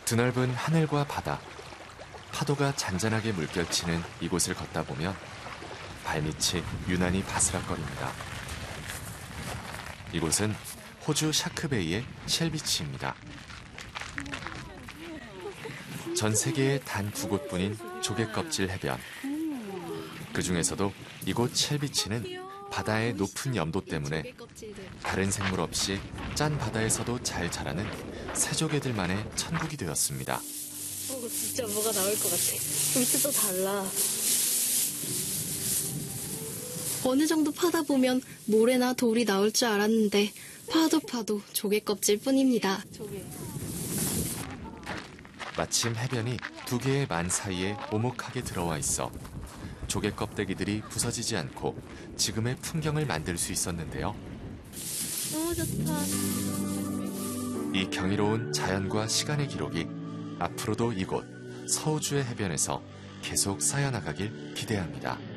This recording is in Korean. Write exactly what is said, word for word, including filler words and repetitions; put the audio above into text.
드넓은 하늘과 바다, 파도가 잔잔하게 물결치는 이곳을 걷다 보면 발밑이 유난히 바스락거립니다. 이곳은 호주 샤크베이의 쉘비치입니다. 전 세계에 단 두 곳뿐인 조개껍질 해변. 그 중에서도 이곳 쉘비치는 바다의 높은 염도 때문에 다른 생물 없이 짠 바다에서도 잘 자라는 새조개들만의 천국이 되었습니다. 어, 진짜 뭐가 나올 것 같아. 밑에 또 달라. 어느 정도 파다 보면 모래나 돌이 나올 줄 알았는데 파도 파도 조개 껍질 뿐입니다. 조개. 마침 해변이 두 개의 만 사이에 오목하게 들어와 있어 조개 껍데기들이 부서지지 않고 지금의 풍경을 만들 수 있었는데요. 너무 좋다. 이 경이로운 자연과 시간의 기록이 앞으로도 이곳 서우주의 해변에서 계속 쌓여나가길 기대합니다.